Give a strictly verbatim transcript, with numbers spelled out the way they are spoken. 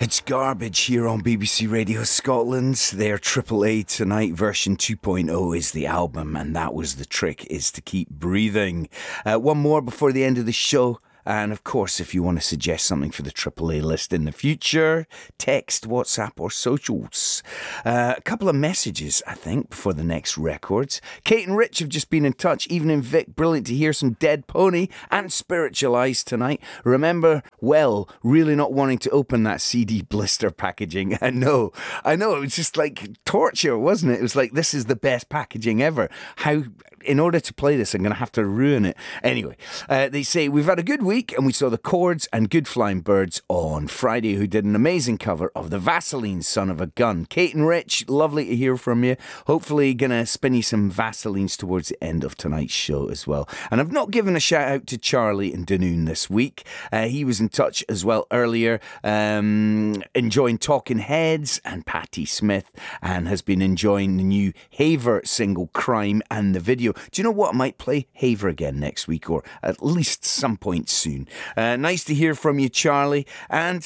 It's Garbage here on B B C Radio Scotland. Their Triple A Tonight version two point oh is the album, and that was The Trick Is to Keep Breathing. Uh, one more before the end of the show. And of course, if you want to suggest something for the Triple A list in the future, text, WhatsApp or socials. Uh, a couple of messages, I think, before the next records. Kate and Rich have just been in touch. Evening, Vic. Brilliant to hear some Dead Pony and Spiritualized tonight. Remember, well, really not wanting to open that C D blister packaging. I know, I know, it was just like torture, wasn't it? It was like, this is the best packaging ever. How... In order to play this, I'm going to have to ruin it. Anyway, uh, they say, we've had a good week and we saw the Chords and Good Flying Birds on Friday, who did an amazing cover of the Vaseline Son of a Gun. Kate and Rich, lovely to hear from you. Hopefully going to spin you some Vaselines towards the end of tonight's show as well. And I've not given a shout out to Charlie in Dunoon this week. Uh, he was in touch as well earlier, um, enjoying Talking Heads and Patti Smith, and has been enjoying the new Haver single Crime and the video. Do you know what? I might play Haver again next week, or at least some point soon. Uh, nice to hear from you, Charlie. And